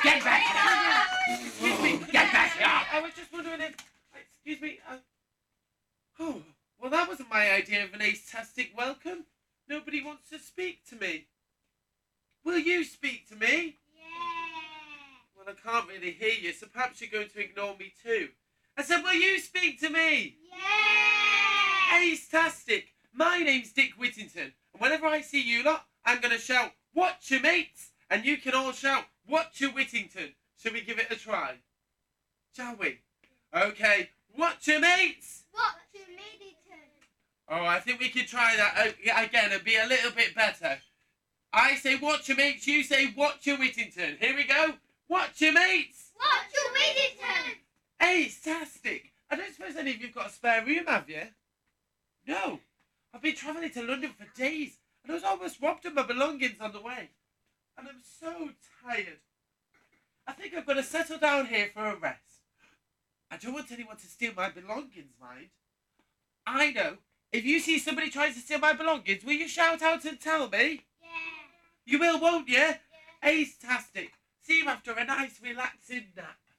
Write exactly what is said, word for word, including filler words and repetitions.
Get back here! Excuse me, get back here! I was just wondering if... Excuse me, uh... Oh, well that wasn't my idea of an ace-tastic welcome. Nobody wants to speak to me. Will you speak to me? Yeah. Well, I can't really hear you, so perhaps you're going to ignore me too. I said, will you speak to me? Yeah. Ace-tastic! My name's Dick Whittington, and whenever I see you lot, I'm going to shout, "Watch your mates!" And you can all shout, "Watch your Whittington!" Shall we give it a try? Shall we? Okay, watch your mates! What to Middleton? Oh, I think we can try that uh, again and be a little bit better. I say watch your mates, you say watch your Whittington. Here we go. Watch your mates! What to Middleton? Ace-tastic! I don't suppose any of you've got a spare room, have you? No. I've been travelling to London for days, and I was almost robbed of my belongings on the way. And I'm so tired. I think I'm going to settle down here for a rest. I don't want anyone to steal my belongings, mind. I know. If you see somebody trying to steal my belongings, will you shout out and tell me? Yeah. You will, won't you? Yeah. Ace-tastic. See you after a nice relaxing nap.